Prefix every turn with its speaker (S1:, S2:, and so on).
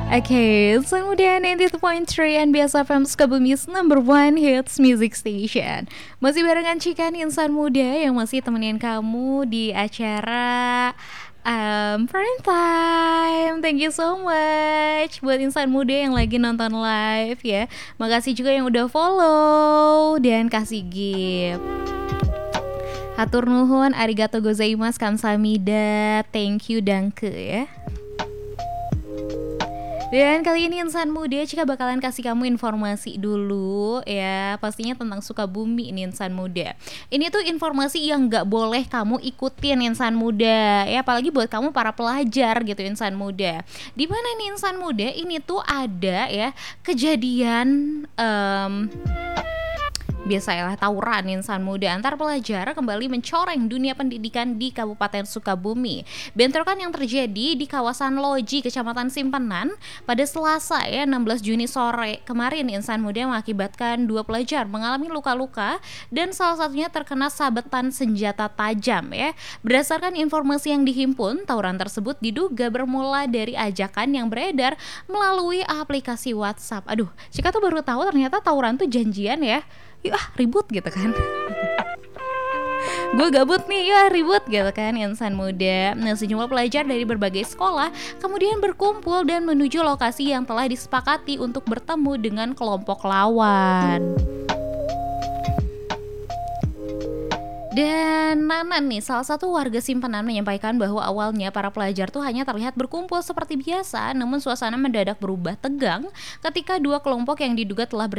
S1: Oke, kemudian 92.3 NBS FM Sukabumi's number one hits music station. Masih barengan Cikan Insan Muda yang masih temenin kamu di acara Prime Time. Thank you so much buat insan muda yang lagi nonton live ya. Makasih juga yang udah follow dan kasih gift. Hatur nuhun, arigato gozaimasu, kamsahamnida, thank you, danke ya. Dan kali ini insan muda Cika bakalan kasih kamu informasi dulu ya, pastinya tentang Sukabumi ini insan muda. Ini tuh informasi yang gak boleh kamu ikutin insan muda ya, apalagi buat kamu para pelajar gitu insan muda. Di mana nih insan muda, ini tuh ada ya kejadian biasalah tawuran insan muda antar pelajar kembali mencoreng dunia pendidikan di Kabupaten Sukabumi. Bentrokan yang terjadi di kawasan Loji, Kecamatan Simpenan pada Selasa ya 16 Juni sore kemarin insan muda mengakibatkan 2 pelajar mengalami luka-luka dan salah satunya terkena sabetan senjata tajam ya. Berdasarkan informasi yang dihimpun, tawuran tersebut diduga bermula dari ajakan yang beredar melalui aplikasi WhatsApp. Aduh, Cika tuh baru tahu ternyata tawuran tuh janjian ya. Yuk ribut gitu kan. Gue gabut nih, ya ribut gitu kan insan muda. Nah, sejumlah pelajar dari berbagai sekolah kemudian berkumpul dan menuju lokasi yang telah disepakati untuk bertemu dengan kelompok lawan. Dan Nana nih, salah satu warga Simpenan menyampaikan bahwa awalnya para pelajar tuh hanya terlihat berkumpul seperti biasa, namun suasana mendadak berubah tegang ketika 2 kelompok yang diduga telah